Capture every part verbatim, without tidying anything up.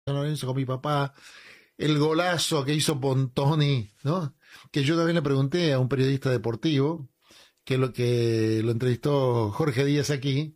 Lorenzo con mi papá, el golazo que hizo Pontoni, ¿no? Que yo también le pregunté a un periodista deportivo, que lo que lo entrevistó Jorge Díaz aquí,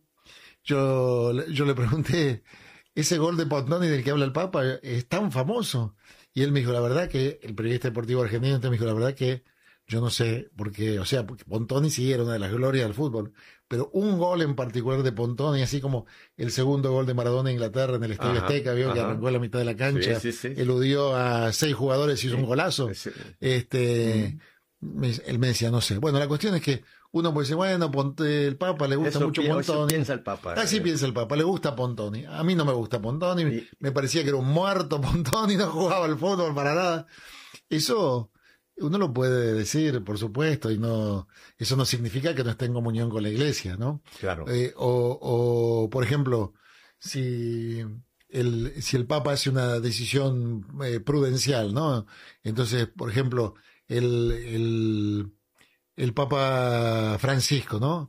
yo, yo le pregunté, ese gol de Pontoni del que habla el Papa es tan famoso. Y él me dijo, la verdad que, el periodista deportivo argentino, entonces me dijo, la verdad que yo no sé, porque, o sea, porque Pontoni sí era una de las glorias del fútbol, pero un gol en particular de Pontoni, así como el segundo gol de Maradona en Inglaterra en el Estadio Ajá, Azteca, vio que ajá. arrancó a la mitad de la cancha, Sí, sí, sí. eludió a seis jugadores y hizo Sí. un golazo. Sí. Este, Mm. me- él me decía, no sé. Bueno, la cuestión es que uno puede decir, bueno, Ponte, el Papa le gusta Eso, mucho pi- eso Pontoni. piensa el Papa. Así piensa el Papa, le gusta Pontoni. A mí no me gusta Pontoni, Y- me parecía que era un muerto Pontoni, no jugaba al fútbol para nada. Eso uno lo puede decir, por supuesto, y no, eso no significa que no esté en comunión con la iglesia, ¿no? Claro. Eh, o, o, por ejemplo, si el, si el Papa hace una decisión eh, prudencial, ¿no? Entonces, por ejemplo, el, el, el Papa Francisco, ¿no?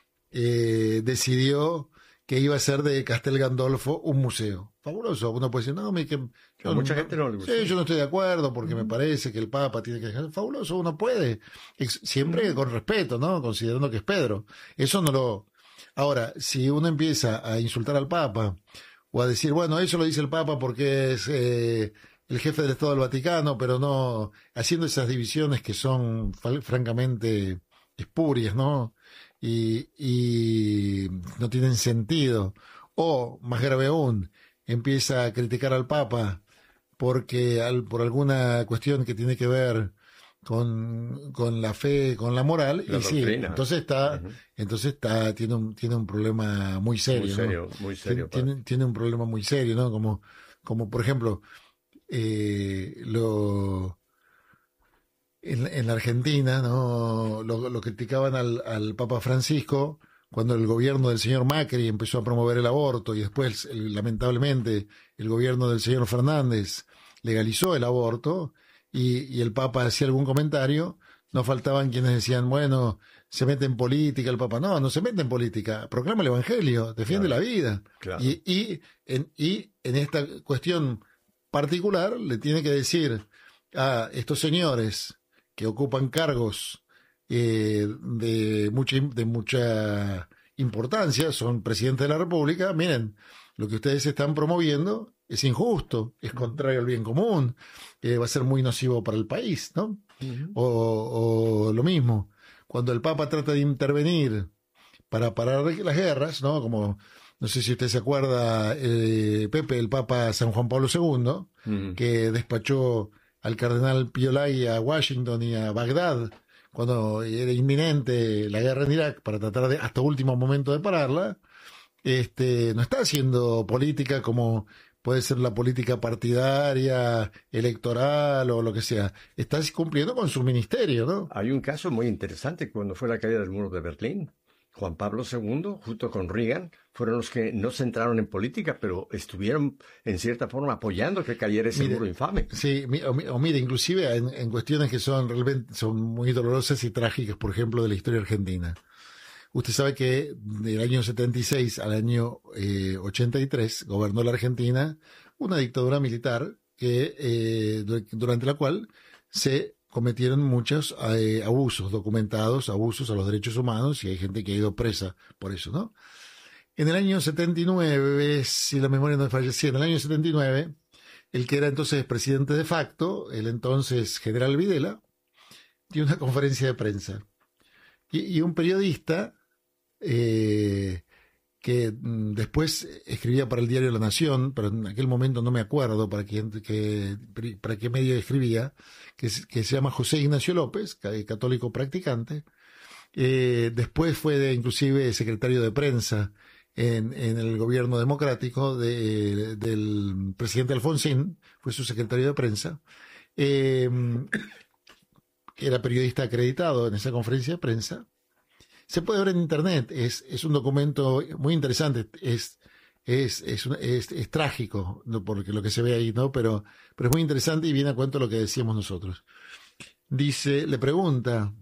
Eh, decidió que iba a ser de Castel Gandolfo un museo. Fabuloso. Uno puede decir, no, me, que, yo, A mucha gente no le gusta. sí, yo no estoy de acuerdo porque me Ujú. parece que el Papa tiene que dejar. Fabuloso, uno puede. Ex- siempre Ujú. con respeto, ¿no? Considerando que es Pedro. Eso no lo. Ahora, si uno empieza a insultar al Papa o a decir, bueno, eso lo dice el Papa porque es eh, el jefe del Estado del Vaticano, pero no haciendo esas divisiones que son fal- francamente espurias, ¿no? Y, y no tienen sentido. O, más grave aún, empieza a criticar al Papa porque al, por alguna cuestión que tiene que ver con, con la fe, con la moral, La y sí, doctrina. entonces está, Ujú. entonces está, tiene un, tiene un problema muy serio, Muy ¿no? serio, muy serio. Tiene, tiene, tiene un problema muy serio, ¿no? Como, como por ejemplo, eh, lo, en, en la Argentina, ¿no? Lo, lo criticaban al, al Papa Francisco cuando el gobierno del señor Macri empezó a promover el aborto y después, el- lamentablemente, el gobierno del señor Fernández legalizó el aborto y, y el Papa hacía algún comentario, no faltaban quienes decían, bueno, se mete en política el Papa. No, no se mete en política, proclama el Evangelio, defiende Claro, la vida. claro. Y, y, en, y en esta cuestión particular le tiene que decir a estos señores que ocupan cargos eh, de, mucha, de mucha importancia, son presidentes de la República, miren, lo que ustedes están promoviendo es injusto, es contrario al bien común, eh, va a ser muy nocivo para el país, ¿no? Ujú. O, o lo mismo, cuando el Papa trata de intervenir para parar las guerras, ¿no? Como, no sé si usted se acuerda, eh, Pepe, el Papa San Juan Pablo segundo, Ujú. que despachó al cardenal Piolay a Washington y a Bagdad cuando era inminente la guerra en Irak para tratar de hasta último momento de pararla. Este, no está haciendo política como puede ser la política partidaria, electoral o lo que sea. Está cumpliendo con su ministerio, ¿no? Hay un caso muy interesante cuando fue la caída del muro de Berlín. Juan Pablo segundo, junto con Reagan, fueron los que no se entraron en política, pero estuvieron en cierta forma apoyando que cayera ese Mire, muro infame. Sí, mi- o, mi- o mire, inclusive en, en cuestiones que son realmente son muy dolorosas y trágicas, por ejemplo, de la historia argentina. Usted sabe que del año setenta y seis al año eh, ochenta y tres gobernó la Argentina una dictadura militar que eh, du- durante la cual se cometieron muchos eh, abusos documentados, abusos a los derechos humanos y hay gente que ha ido presa por eso, ¿no? En el año setenta y nueve, si la memoria no me falla, sí, en el año setenta y nueve, el que era entonces presidente de facto, el entonces general Videla, dio una conferencia de prensa y, y un periodista eh, que mm, después escribía para el diario La Nación, pero en aquel momento no me acuerdo para quién, que, para qué medio escribía, que, es- que se llama José Ignacio López, ca- católico practicante. Eh, después fue de, inclusive secretario de prensa en, en el gobierno democrático de- del presidente Alfonsín, fue su secretario de prensa. Eh, Era periodista acreditado en esa conferencia de prensa. Se puede ver en internet, es, es un documento muy interesante, es, es, es, un- es, es trágico, no porque lo que se ve ahí, ¿no? Pero, pero es muy interesante y viene a cuento lo que decíamos nosotros. Dice, le pregunta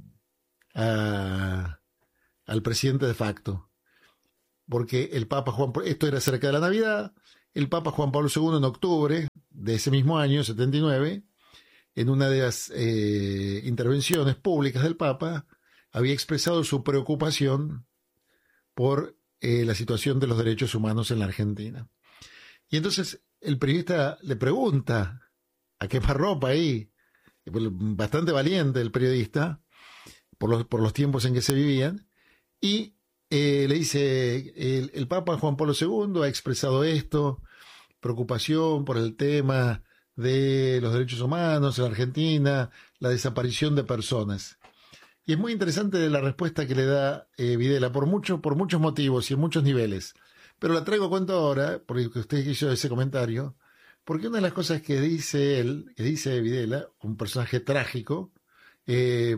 a, al presidente de facto, porque el Papa Juan, esto era cerca de la Navidad, el Papa Juan Pablo segundo, en octubre de ese mismo año, setenta y nueve, en una de las eh, intervenciones públicas del Papa, había expresado su preocupación por eh, la situación de los derechos humanos en la Argentina. Y entonces el periodista le pregunta a quemarropa ahí, bastante valiente el periodista, por los, por los tiempos en que se vivían, y eh, le dice, el, el Papa Juan Pablo segundo ha expresado esto, preocupación por el tema de los derechos humanos en la Argentina, la desaparición de personas. Y es muy interesante la respuesta que le da eh, Videla, por, mucho, por muchos motivos y en muchos niveles. Pero la traigo a cuento ahora, porque usted hizo ese comentario, porque una de las cosas que dice él, que dice Videla, un personaje trágico, eh,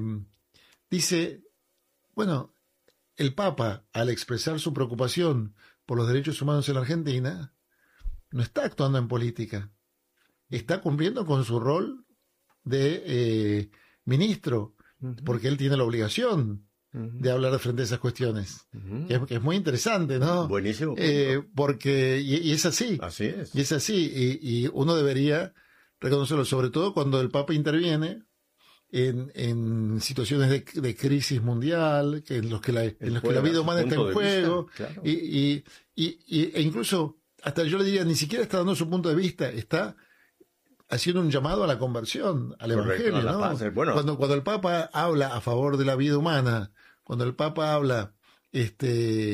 dice, bueno, el Papa, al expresar su preocupación por los derechos humanos en la Argentina, no está actuando en política, está cumpliendo con su rol de eh, ministro, uh-huh. porque él tiene la obligación uh-huh. de hablar frente a esas cuestiones. Uh-huh. Que es, que es muy interesante, ¿no? Buenísimo. Eh, porque, y, y es así. Así es. Y es así, y, y uno debería reconocerlo, sobre todo cuando el Papa interviene en, en situaciones de, de crisis mundial, que en los que la, en los que la vida humana está en juego, vista, claro. y, y, y, y, e incluso, hasta yo le diría, ni siquiera está dando su punto de vista, está haciendo un llamado a la conversión, al Correcto, Evangelio, ¿no? Paz, bueno. Cuando, cuando el Papa habla a favor de la vida humana, cuando el Papa habla este,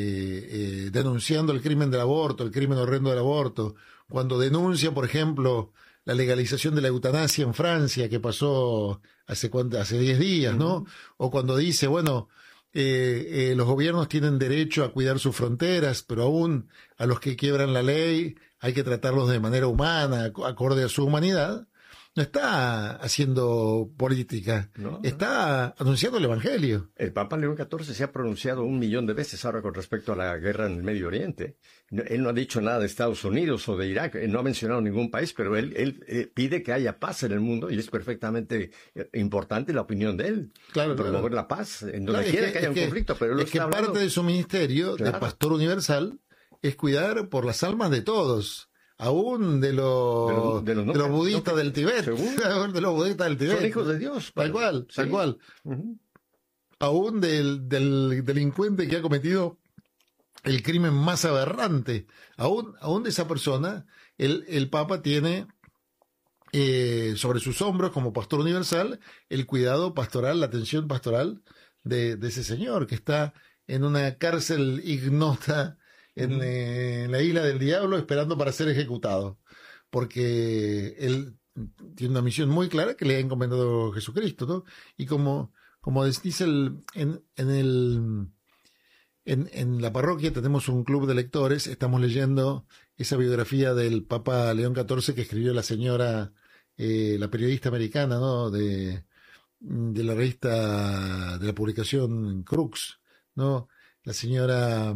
eh, denunciando el crimen del aborto, el crimen horrendo del aborto, cuando denuncia, por ejemplo, la legalización de la eutanasia en Francia, que pasó hace hace diez días, ¿no? Uh-huh. O cuando dice, bueno, eh, eh, los gobiernos tienen derecho a cuidar sus fronteras, pero aún a los que quiebran la ley hay que tratarlos de manera humana, acorde a su humanidad. No está haciendo política, no, no. está anunciando el Evangelio. El Papa León catorce se ha pronunciado un millón de veces ahora con respecto a la guerra en el Medio Oriente. No, él no ha dicho nada de Estados Unidos o de Irak, él no ha mencionado ningún país, pero él, él eh, pide que haya paz en el mundo y es perfectamente importante la opinión de él. Claro, promover claro. la paz en donde claro, quiera que, que haya un que, conflicto. Pero él es que hablando... parte de su ministerio claro. de pastor universal es cuidar por las almas de todos. Aún de los, de los, de los, no, de los budistas no, del Tibet, de los budistas del Tibet. Son hijos de Dios. Tal cual, sí. tal cual. Uh-huh. Aún del, del delincuente que ha cometido el crimen más aberrante. Aún, aún de esa persona, el, el Papa tiene eh, sobre sus hombros, como pastor universal, el cuidado pastoral, la atención pastoral de, de ese señor que está en una cárcel ignota En, eh, en la isla del diablo esperando para ser ejecutado, porque él tiene una misión muy clara que le ha encomendado Jesucristo, ¿no? Y como, como dice el, en, en, el, en, en la parroquia tenemos un club de lectores, estamos leyendo esa biografía del Papa León catorce que escribió la señora, eh, la periodista americana, ¿no? De, de la revista, de la publicación Crux, ¿no? La señora...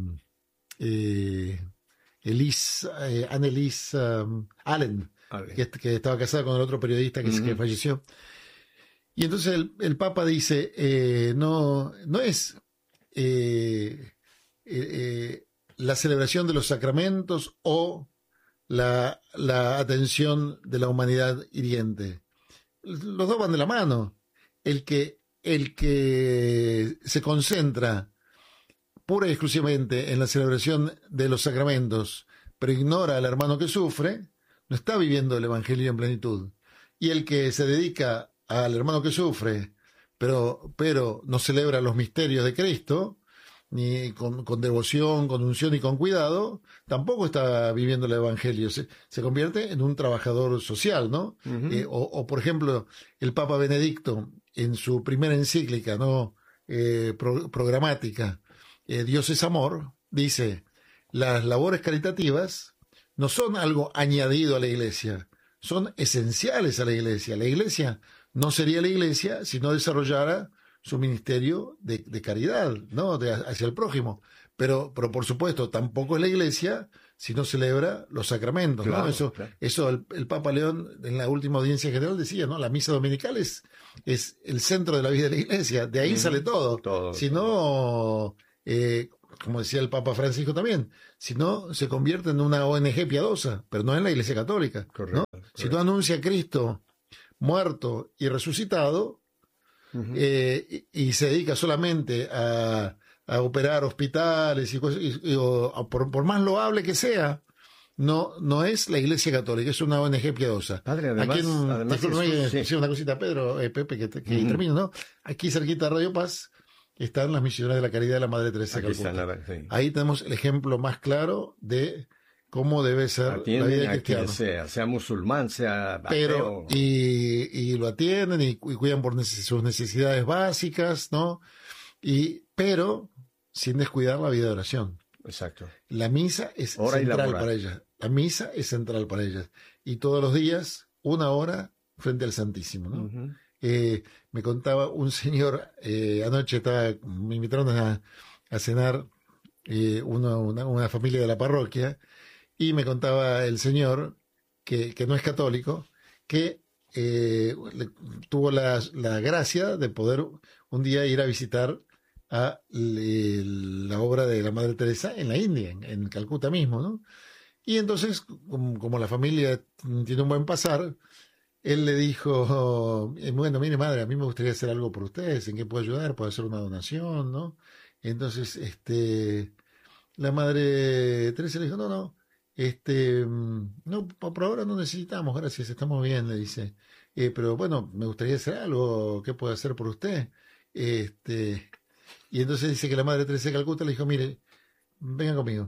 Eh, Elise, eh, Annelise um, Allen, que, que estaba casada con el otro periodista que, uh-huh. que falleció. Y entonces el, el Papa dice, eh, no, no es eh, eh, eh, la celebración de los sacramentos o la, la atención de la humanidad hiriente. Los dos van de la mano. El que, el que se concentra pura y exclusivamente en la celebración de los sacramentos, pero ignora al hermano que sufre, no está viviendo el Evangelio en plenitud. Y el que se dedica al hermano que sufre, pero, pero no celebra los misterios de Cristo, ni con, con devoción, con unción y con cuidado, tampoco está viviendo el Evangelio. Se, se convierte en un trabajador social, ¿no? Uh-huh. Eh, o, o, por ejemplo, el Papa Benedicto, en su primera encíclica, ¿no? Eh, pro, programática, Eh, Dios es amor, dice, las labores caritativas no son algo añadido a la iglesia, son esenciales a la iglesia. La iglesia no sería la iglesia si no desarrollara su ministerio de, de caridad, ¿no? De, hacia el prójimo. Pero, pero por supuesto, tampoco es la iglesia si no celebra los sacramentos, claro, ¿no? Eso, claro. eso el, el Papa León en la última audiencia general decía, ¿no? La misa dominical es, es el centro de la vida de la iglesia, de ahí mm, sale todo. todo si no... Eh, como decía el Papa Francisco también, si no, se convierte en una O N G piadosa, pero no en la Iglesia Católica. Correcto, ¿no? correcto. Si tú anuncias a Cristo muerto y resucitado, uh-huh. eh, y, y se dedica solamente a, a operar hospitales y cosas, y, y, o, por, por más loable que sea, no no es la Iglesia Católica, es una O N G piadosa. Padre, además, aquí en, además te, Jesús, sí. sí. una cosita, Pedro, eh, Pepe, que, que uh-huh. termino, ¿no? Aquí cerquita de Radio Paz están las misiones de la caridad de la Madre Teresa de Calcuta. Están, sí. Ahí tenemos el ejemplo más claro de cómo debe ser atienden la vida de cristiana. Sea, sea musulmán, sea ateo. Pero, y, y lo atienden y, y cuidan por neces- sus necesidades básicas, ¿no? Y, pero sin descuidar la vida de oración. Exacto. La misa es hora central para ellas. La misa es central para ellas. Y todos los días, una hora frente al Santísimo, ¿no? Uh-huh. Eh, me contaba un señor, eh, anoche estaba, me invitaron a, a cenar eh, una, una, una familia de la parroquia, y me contaba el señor, que, que no es católico, que eh, le, tuvo la, la gracia de poder un día ir a visitar a le, la obra de la Madre Teresa en la India, en, en Calcuta mismo, ¿no? Y entonces, como, como la familia tiene un buen pasar, él le dijo, bueno, mire madre, a mí me gustaría hacer algo por ustedes, ¿en qué puedo ayudar? ¿Puedo hacer una donación? ¿No? Entonces, este, la Madre Teresa le dijo, no, no, este, no, por ahora no necesitamos, gracias, estamos bien, le dice, eh, pero bueno, me gustaría hacer algo, ¿qué puedo hacer por usted? Este, y entonces dice que la Madre Teresa de Calcuta le dijo, mire, venga conmigo.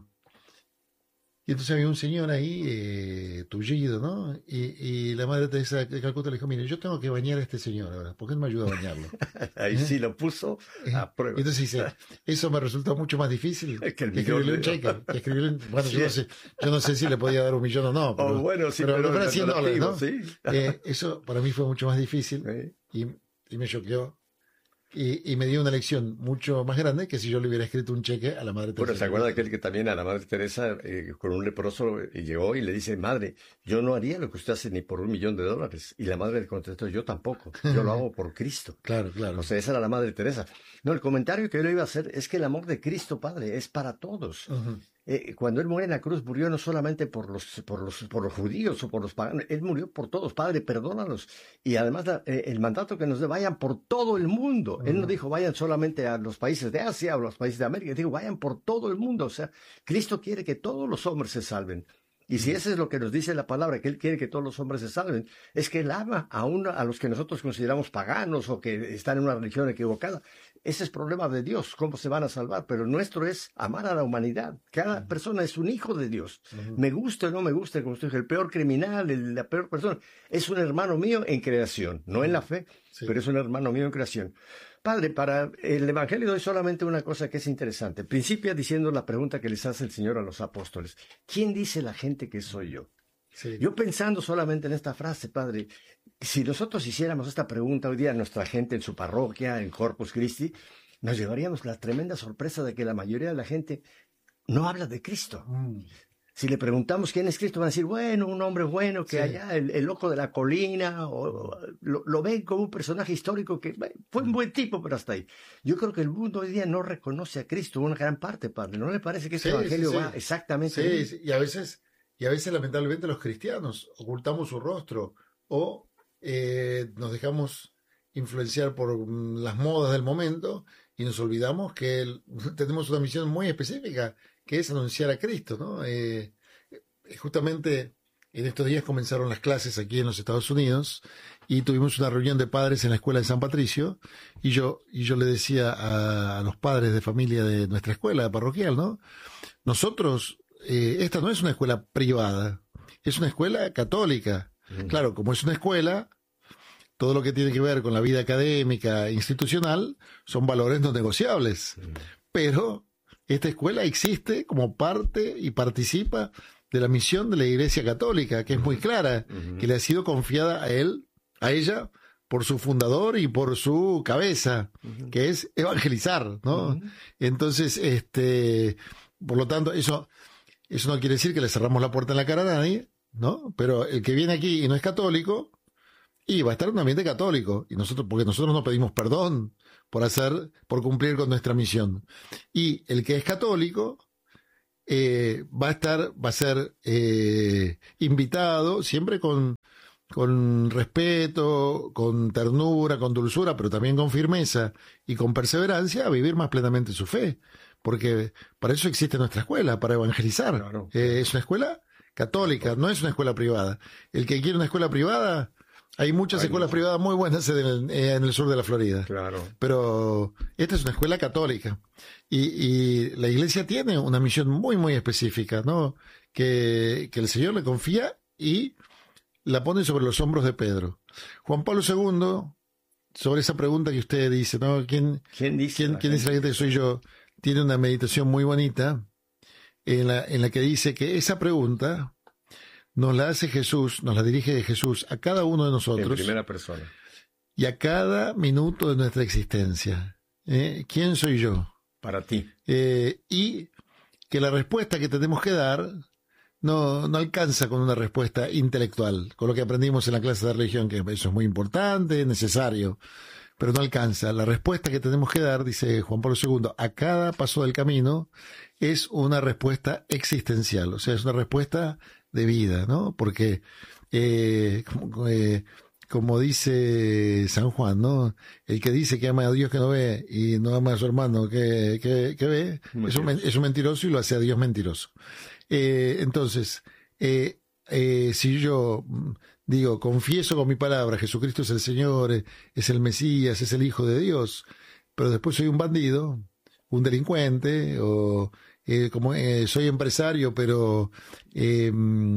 Y entonces había un señor ahí, eh, tullido, ¿no? Y, y la Madre Teresa de Calcuta le dijo, mire, yo tengo que bañar a este señor ahora, ¿por qué no me ayuda a bañarlo? Ahí ¿Eh? Sí lo puso a prueba. Y entonces dice, eso me resultó mucho más difícil que, el que escribirle un cheque. Que escribirle un, bueno, sí. yo, no sé, yo no sé si le podía dar un millón o no, pero, oh, bueno, sí, pero, pero, pero cien dólares, ¿no? Sí. Eh, eso para mí fue mucho más difícil ¿Sí? y, y me choqueó. Y, y me dio una lección mucho más grande que si yo le hubiera escrito un cheque a la Madre Teresa. Bueno, ¿se acuerda de aquel que también a la Madre Teresa eh, con un leproso y llegó y le dice, madre, yo no haría lo que usted hace ni por un millón de dólares? Y la madre le contestó, yo tampoco, yo lo hago por Cristo. Claro, claro. O sea, esa era la Madre Teresa. No, el comentario que yo le iba a hacer es que el amor de Cristo, Padre, es para todos. Uh-huh. Eh, cuando él muere en la cruz, murió no solamente por los, por los, por los judíos o por los paganos, él murió por todos, Padre, perdónalos. Y además la, eh, el mandato que nos dé, vayan por todo el mundo. Uh-huh. Él no dijo, vayan solamente a los países de Asia o los países de América, dijo, vayan por todo el mundo. O sea, Cristo quiere que todos los hombres se salven. Y si eso es lo que nos dice la palabra, que Él quiere que todos los hombres se salven, es que Él ama aún a los que nosotros consideramos paganos o que están en una religión equivocada. Ese es problema de Dios, cómo se van a salvar, pero nuestro es amar a la humanidad. Cada uh-huh. persona es un hijo de Dios. Uh-huh. Me guste o no me guste, como usted dijo, el peor criminal, el, la peor persona, es un hermano mío en creación, no en la fe, sí. pero es un hermano mío en creación. Padre, para el Evangelio doy solamente una cosa que es interesante. Principia diciendo la pregunta que les hace el Señor a los apóstoles. ¿Quién dice la gente que soy yo? Sí. Yo pensando solamente en esta frase, Padre, si nosotros hiciéramos esta pregunta hoy día a nuestra gente en su parroquia, en Corpus Christi, nos llevaríamos la tremenda sorpresa de que la mayoría de la gente no habla de Cristo. Mm. Si le preguntamos quién es Cristo, van a decir, bueno, un hombre bueno que sí. allá, el, el loco de la colina, o, o lo, lo ven como un personaje histórico que bueno, fue un buen tipo, pero hasta ahí. Yo creo que el mundo hoy día no reconoce a Cristo, una gran parte, Padre. ¿No le parece que este sí, evangelio sí, va sí. exactamente? Sí, sí, y a veces, y a veces lamentablemente los cristianos ocultamos su rostro o eh, nos dejamos influenciar por las modas del momento y nos olvidamos que el, tenemos una misión muy específica, que es anunciar a Cristo, ¿no? Eh, justamente en estos días comenzaron las clases aquí en los Estados Unidos y tuvimos una reunión de padres en la escuela de San Patricio y yo, y yo le decía a, a los padres de familia de nuestra escuela parroquial, ¿no? Nosotros, eh, esta no es una escuela privada, es una escuela católica. Mm. Claro, como es una escuela, todo lo que tiene que ver con la vida académica, institucional, son valores no negociables. Mm. Pero esta escuela existe como parte y participa de la misión de la Iglesia Católica, que es muy clara, uh-huh. que le ha sido confiada a él, a ella, por su fundador y por su cabeza, uh-huh. que es evangelizar, ¿no? Uh-huh. Entonces, este, por lo tanto, eso, eso no quiere decir que le cerramos la puerta en la cara a nadie, ¿no? Pero el que viene aquí y no es católico, y va a estar en un ambiente católico, y nosotros, porque nosotros no pedimos perdón por hacer, por cumplir con nuestra misión. Y el que es católico eh, va a estar, va a ser eh, invitado siempre con, con respeto, con ternura, con dulzura, pero también con firmeza y con perseverancia a vivir más plenamente su fe. Porque para eso existe nuestra escuela, para evangelizar. Claro. Eh, es una escuela católica, no es una escuela privada. El que quiere una escuela privada, hay muchas hay escuelas mucho. privadas muy buenas en el, en el sur de la Florida. Claro. Pero esta es una escuela católica. Y, y la iglesia tiene una misión muy, muy específica, ¿no? Que, que el Señor le confía y la pone sobre los hombros de Pedro. Juan Pablo segundo, sobre esa pregunta que usted dice, ¿no? ¿Quién, ¿Quién dice ¿quién, la ¿quién dice la gente que soy yo? Tiene una meditación muy bonita en la, en la que dice que esa pregunta nos la hace Jesús, nos la dirige Jesús a cada uno de nosotros. En primera persona. Y a cada minuto de nuestra existencia. ¿Eh? ¿Quién soy yo? Para ti. Eh, y que la respuesta que tenemos que dar no, no alcanza con una respuesta intelectual, con lo que aprendimos en la clase de religión, que eso es muy importante, necesario, pero no alcanza. La respuesta que tenemos que dar, dice Juan Pablo segundo, a cada paso del camino, es una respuesta existencial, o sea, es una respuesta de vida, ¿no? Porque, eh, como, eh, como dice San Juan, ¿no? El que dice que ama a Dios que no ve y no ama a su hermano que, que, que ve, es un, es un mentiroso y lo hace a Dios mentiroso. Eh, entonces, eh, eh, si yo digo, confieso con mi palabra, Jesucristo es el Señor, es el Mesías, es el Hijo de Dios, pero después soy un bandido, un delincuente, o eh, como eh, soy empresario, pero eh,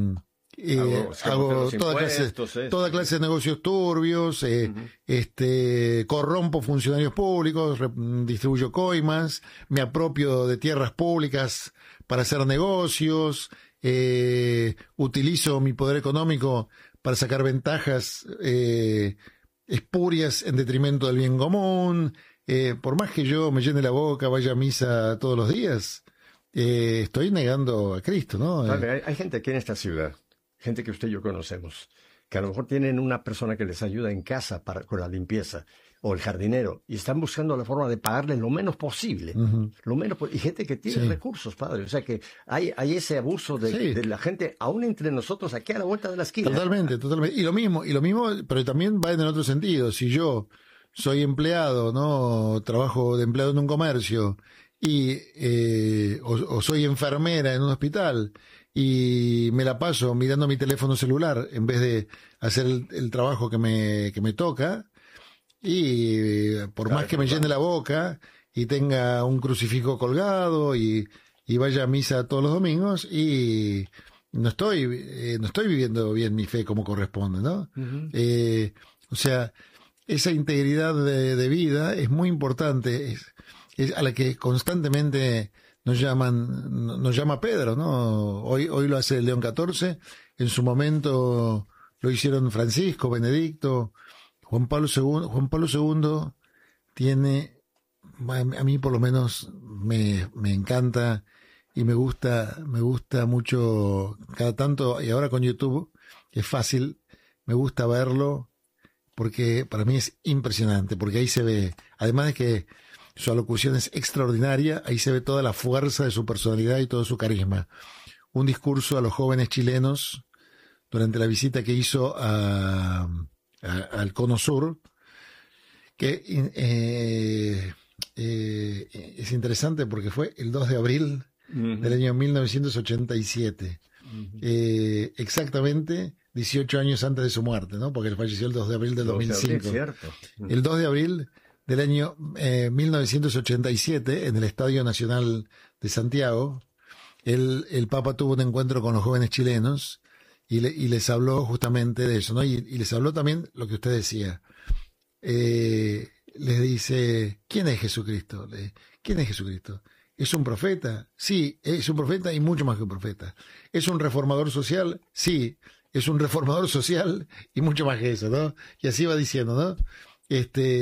eh, hago, hago toda, clase, toda clase de negocios turbios, eh, uh-huh. este, corrompo funcionarios públicos, re, distribuyo coimas, me apropio de tierras públicas para hacer negocios, eh, utilizo mi poder económico para sacar ventajas eh, espurias en detrimento del bien común. Eh, por más que yo me llene la boca, vaya a misa todos los días, eh, estoy negando a Cristo, ¿no? Vale, hay, hay gente aquí en esta ciudad, gente que usted y yo conocemos, que a lo mejor tienen una persona que les ayuda en casa para, con la limpieza, o el jardinero, y están buscando la forma de pagarle lo menos posible, uh-huh. lo menos y gente que tiene sí. recursos, padre, o sea que hay, hay ese abuso de, sí. de la gente, aún entre nosotros, aquí a la vuelta de la esquina. Totalmente, totalmente, y lo mismo, y lo mismo, pero también va en el otro sentido. Si yo soy empleado, no trabajo de empleado en un comercio, y eh, o, o soy enfermera en un hospital, y me la paso mirando mi teléfono celular en vez de hacer el, el trabajo que me, que me toca, y por claro, más que me llene la boca y tenga un crucifijo colgado y, y vaya a misa todos los domingos, y no estoy eh, no estoy viviendo bien mi fe como corresponde, ¿no? Uh-huh. Eh, o sea, esa integridad de, de vida es muy importante, es, es a la que constantemente nos llaman, nos llama Pedro, ¿no? Hoy, hoy lo hace León catorce, en su momento lo hicieron Francisco, Benedicto. Juan Pablo segundo, Juan Pablo segundo tiene, a mí por lo menos me, me encanta y me gusta, me gusta mucho cada tanto, y ahora con YouTube es fácil, me gusta verlo porque para mí es impresionante, porque ahí se ve, además de que su alocución es extraordinaria, ahí se ve toda la fuerza de su personalidad y todo su carisma. Un discurso a los jóvenes chilenos durante la visita que hizo a al Cono Sur, que eh, eh, es interesante porque fue el dos de abril uh-huh. del año mil novecientos ochenta y siete, uh-huh. eh, exactamente dieciocho años antes de su muerte, ¿no? Porque él falleció el dos de abril del dos mil cinco. Cierto. Uh-huh. El dos de abril del año eh, mil novecientos ochenta y siete, en el Estadio Nacional de Santiago, el, el Papa tuvo un encuentro con los jóvenes chilenos Y, le, y les habló justamente de eso, ¿no? Y, y les habló también lo que usted decía. Eh, les dice, ¿quién es Jesucristo? Le, ¿Quién es Jesucristo? ¿Es un profeta? Sí, es un profeta y mucho más que un profeta. ¿Es un reformador social? Sí, es un reformador social y mucho más que eso, ¿no? Y así va diciendo, ¿no? Este,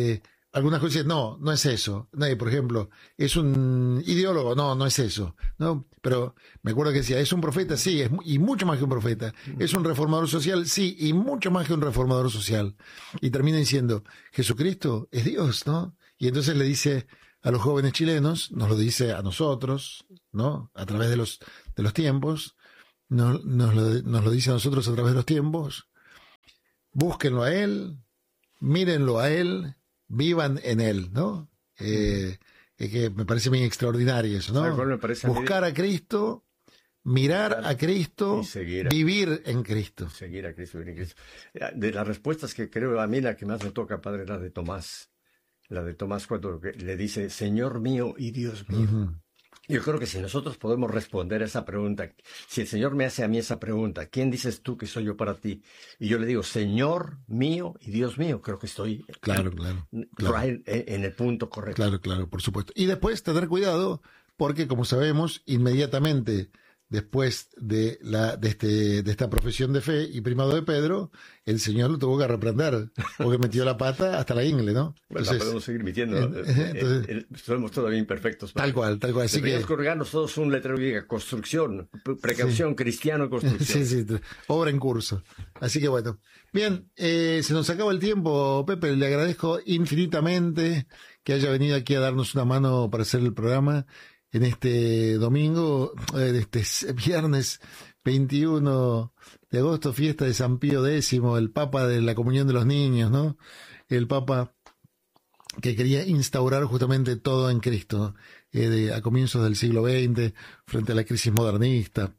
algunas cosas dicen, no, no es eso. No, por ejemplo, es un ideólogo, no, no es eso. ¿No? Pero me acuerdo que decía, es un profeta, sí, es, y mucho más que un profeta. Es un reformador social, sí, y mucho más que un reformador social. Y termina diciendo, Jesucristo es Dios, ¿no? Y entonces le dice a los jóvenes chilenos, nos lo dice a nosotros, ¿no? A través de los, de los tiempos, nos, nos, lo, nos lo dice a nosotros a través de los tiempos, búsquenlo a Él, mírenlo a Él, vivan en Él, ¿no? Eh, es que me parece bien extraordinario eso, ¿no? Me parece Buscar a, a Cristo, mirar a Cristo, seguir a, vivir en Cristo. Seguir a Cristo, vivir en Cristo. De las respuestas que creo a mí la que más me toca, Padre, la de Tomás. La de Tomás cuando le dice, Señor mío y Dios mío. Uh-huh. Yo creo que si nosotros podemos responder a esa pregunta, si el Señor me hace a mí esa pregunta, ¿quién dices tú que soy yo para ti? Y yo le digo, Señor mío y Dios mío, creo que estoy claro, claro, claro. En, en el punto correcto. Claro, claro, por supuesto. Y después tener cuidado, porque como sabemos, inmediatamente después de la de este de esta profesión de fe y primado de Pedro, el Señor lo tuvo que reprender, porque metió la pata hasta la ingle, ¿no? Bueno, entonces, la podemos seguir metiendo. Entonces, eh, eh, somos todavía imperfectos. Tal cual, tal cual. Así Deberíamos que colgarnos todos un letrero que diga construcción, precaución, sí. Cristiano, construcción. Sí, sí, obra en curso. Así que bueno. Bien, eh, se nos acaba el tiempo, Pepe, le agradezco infinitamente que haya venido aquí a darnos una mano para hacer el programa en este domingo, eh, este viernes veintiuno de agosto, fiesta de San Pío X, el Papa de la Comunión de los Niños, ¿no? El Papa que quería instaurar justamente todo en Cristo, eh, de, a comienzos del siglo veinte, frente a la crisis modernista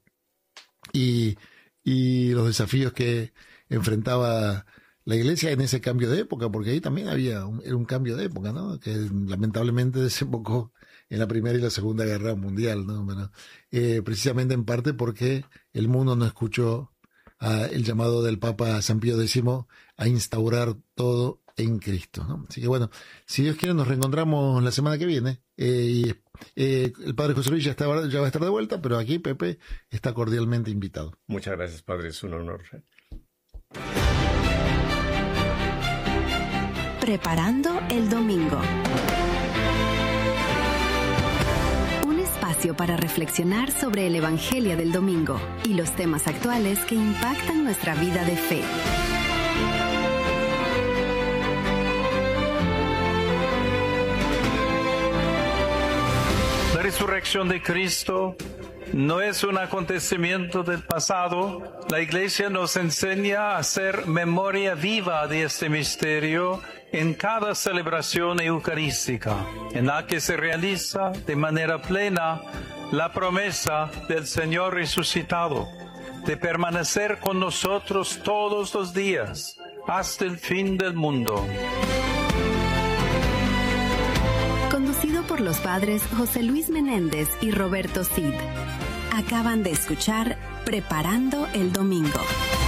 y, y los desafíos que enfrentaba la Iglesia en ese cambio de época, porque ahí también había un, era un cambio de época, ¿no? Que lamentablemente desembocó en la Primera y la Segunda Guerra Mundial, ¿no? Bueno, eh, precisamente en parte porque el mundo no escuchó a el llamado del Papa San Pío X a instaurar todo en Cristo, ¿no? Así que bueno, si Dios quiere nos reencontramos la semana que viene, eh, y eh, el Padre José Luis ya, está, ya va a estar de vuelta, pero aquí Pepe está cordialmente invitado. Muchas gracias, Padre, es un honor. Preparando el domingo. Para reflexionar sobre el Evangelio del domingo y los temas actuales que impactan nuestra vida de fe. La resurrección de Cristo no es un acontecimiento del pasado. La Iglesia nos enseña a hacer memoria viva de este misterio en cada celebración eucarística, en la que se realiza de manera plena la promesa del Señor resucitado, de permanecer con nosotros todos los días, hasta el fin del mundo. Conducido por los padres José Luis Menéndez y Roberto Cid. Acaban de escuchar Preparando el Domingo.